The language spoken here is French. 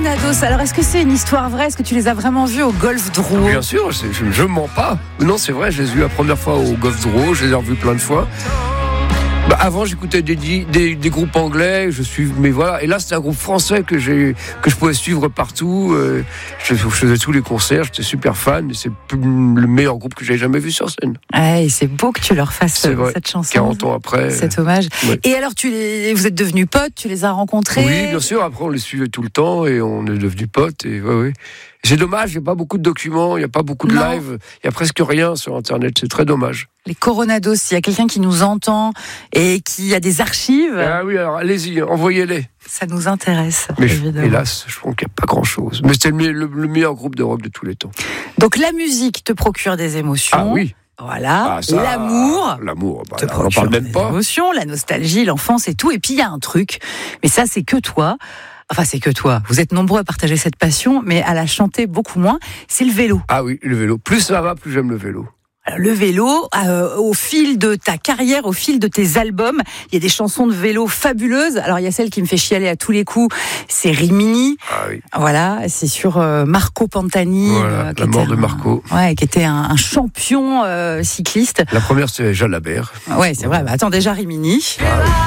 Coronados, alors est-ce que c'est une histoire vraie? Est-ce que tu les as vraiment vus au Golf Drouot? Bien sûr, je mens pas. Non, c'est vrai, je les ai vus la première fois au Golf Drouot, je les ai revus plein de fois. Avant, j'écoutais des groupes anglais, mais voilà. Et là, c'est un groupe français que je pouvais suivre partout. Je faisais tous les concerts, j'étais super fan. Et c'est le meilleur groupe que j'ai jamais vu sur scène. Ah, et c'est beau que tu leur fasses cette chanson. 40 ans après. Cet hommage. Ouais. Et alors, vous êtes devenus potes, tu les as rencontrés? Oui, bien sûr. Après, on les suivait tout le temps et on est devenus potes. Et ouais. C'est dommage, il n'y a pas beaucoup de documents, il n'y a pas beaucoup de live, il n'y a presque rien sur Internet, c'est très dommage. Les Coronados, s'il y a quelqu'un qui nous entend et qui a des archives... Ah oui, alors allez-y, envoyez-les. Ça nous intéresse, mais évidemment. Hélas, je pense qu'il n'y a pas grand-chose. Mais c'était le meilleur groupe de rock de tous les temps. Donc la musique te procure des émotions. Ah oui. Voilà, l'amour. L'amour, te procure on n'en parle même pas. Émotions, la nostalgie, l'enfance et tout. Et puis il y a un truc, mais ça c'est que toi... Enfin, c'est que toi. Vous êtes nombreux à partager cette passion, mais à la chanter beaucoup moins. C'est le vélo. Ah oui, le vélo. Plus ça va, plus j'aime le vélo. Alors, le vélo, au fil de ta carrière, au fil de tes albums, il y a des chansons de vélo fabuleuses. Alors, il y a celle qui me fait chialer à tous les coups, c'est Rimini. Ah oui. Voilà, c'est sur Marco Pantani. Voilà, la mort de Marco. Qui était un champion cycliste. La première, c'est Jalabert. Ouais, c'est vrai. Attends, déjà Rimini. Ah oui.